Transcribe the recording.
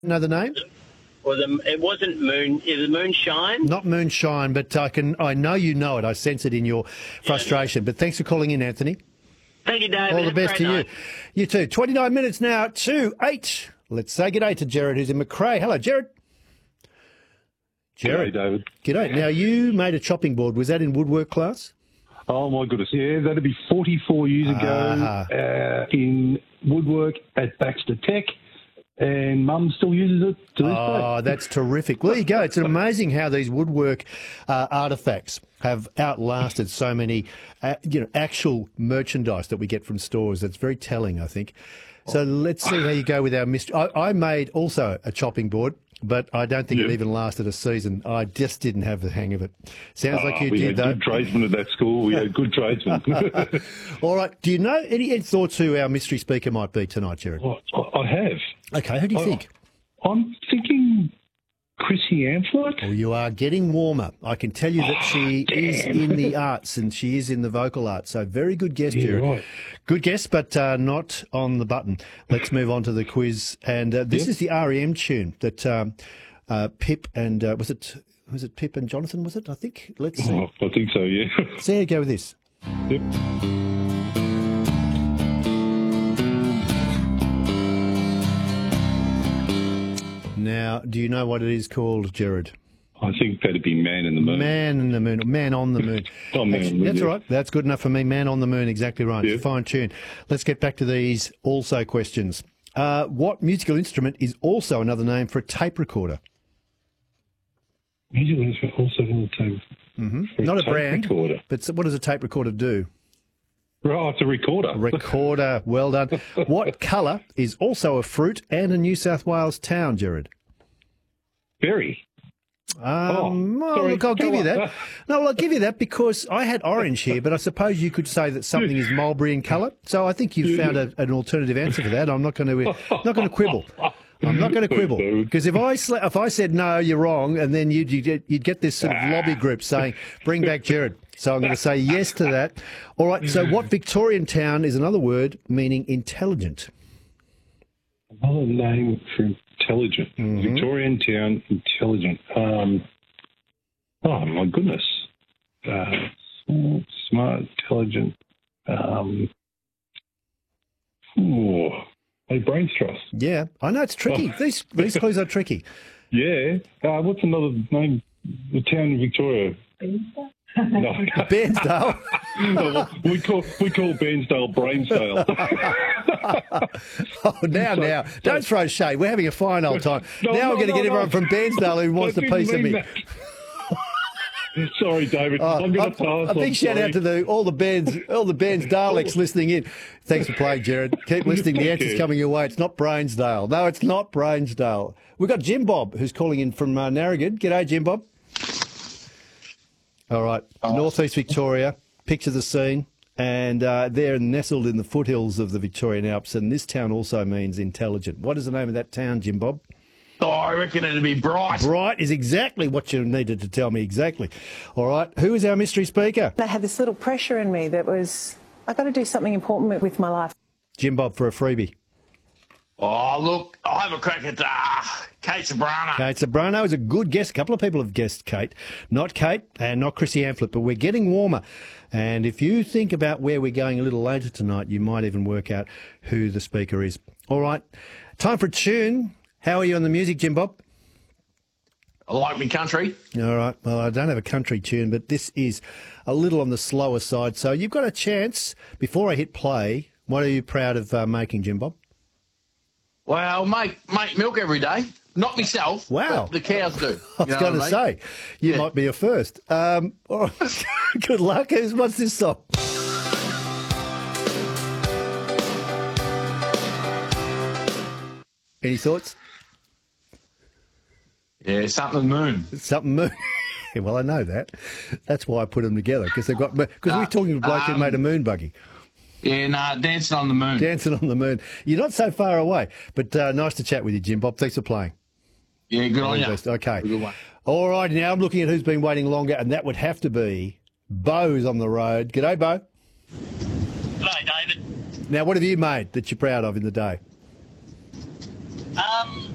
Know the name? Well, it wasn't Moon. Is it Moonshine? Not Moonshine, but I know you know it. I sense it in your frustration. But thanks for calling in, Anthony. Thank you, David. All the best to you. Night. You too. 29 minutes now to 8. Let's say g'day to Jared, who's in Macrae. Hello, Jared. G'day, David. G'day. Now, you made a chopping board. Was that in woodwork class? Oh, my goodness. Yeah, that'd be 44 years ago in woodwork at Baxter Tech, and Mum still uses it to this day. Oh, that's terrific. Well, there you go. It's amazing how these woodwork artefacts have outlasted so many, actual merchandise that we get from stores. That's very telling, I think. So let's see how you go with our mystery. I made also a chopping board, but I don't think it even lasted a season. I just didn't have the hang of it. Sounds like you did, We had though. good tradesmen at that school. We had good tradesmen. All right. Do you know any thoughts who our mystery speaker might be tonight, Jared? I have. Okay. Who do you think? I'm thinking Chrissy Amphlett. Well, you are getting warmer. I can tell you that she is in the arts and she is in the vocal arts. So very good guess, Jared. Right. Good guess, but not on the button. Let's move on to the quiz. And this is the REM tune that Pip and was it Pip and Jonathan? Was it? I think. Let's see. I think so. Yeah. See how you go with this. Yep. Now, do you know what it is called, Jared? I think that'd be Man in the Moon. Man in the Moon. Man on the Moon. Oh, Man on the Moon, That's yeah. all right. That's good enough for me. Man on the Moon, exactly right. It's a fine tune. Let's get back to these also questions. What musical instrument is also another name for a tape recorder? Musical instrument also on the tape. Not a tape brand, recorder. but what does a tape recorder do? Right, it's a recorder. Recorder. Well done. What colour is also a fruit and a New South Wales town, Jared? Berry. Well, sorry. look, I'll give Go you on. that. No, well, I'll give you that because I had orange here, but I suppose you could say that something is mulberry in colour. So I think you've found an alternative answer for that. I'm not going to quibble. I'm not going to quibble because if I said no, you're wrong, and then you'd get this sort of lobby group saying bring back Jared. So I'm going to say yes to that. All right. So what Victorian town is another word meaning intelligent? Another name for intelligent. Victorian town, intelligent. Oh, my goodness. Smart, intelligent. A brains trust. Yeah, I know it's tricky. These clues are tricky. Yeah. What's another name? The town in Victoria. No. Bairnsdale. we call Bairnsdale Brainsdale. Oh, now, don't throw shade. We're having a fine old time. Now we're going to get everyone from Bairnsdale who wants a piece of me. Sorry, David. I'm going to pass. A big shout out to all the bands Daleks listening in. Thanks for playing, Jared. Keep listening. The answer's coming your way. It's not Brainsdale. No, it's not Brainsdale. We've got Jim Bob, who's calling in from Narrogin. G'day, Jim Bob. All right, northeast Victoria. Picture the scene. And they're nestled in the foothills of the Victorian Alps. And this town also means intelligent. What is the name of that town, Jim Bob? Oh, I reckon it'd be Bright. Bright is exactly what you needed to tell me, exactly. All right, who is our mystery speaker? I had this little pressure in me that was, I've got to do something important with my life. Jim Bob for a freebie. Oh, look, I'll have a crack at Kate Sobrano. Kate Sobrano is a good guess. A couple of people have guessed Kate. Not Kate and not Chrissy Amphlett, but we're getting warmer. And if you think about where we're going a little later tonight, you might even work out who the speaker is. All right, time for a tune. How are you on the music, Jim Bob? I like me country. All right. Well, I don't have a country tune, but this is a little on the slower side. So you've got a chance. Before I hit play, what are you proud of making, Jim Bob? Well, make milk every day. Not myself. Wow. But the cows do. I was going to say, you might be a first. All right. Good luck. What's this song? Any thoughts? Yeah, something moon. Something moon. Well, I know that. That's why I put them together, because we're talking to a bloke who made a moon buggy. Yeah, Dancing on the Moon. Dancing on the Moon. You're not so far away, but nice to chat with you, Jim Bob. Thanks for playing. Yeah, good on you. Okay. Good one. All right, now I'm looking at who's been waiting longer, and that would have to be Bo's on the road. G'day, Bo. G'day, David. Now, what have you made that you're proud of in the day?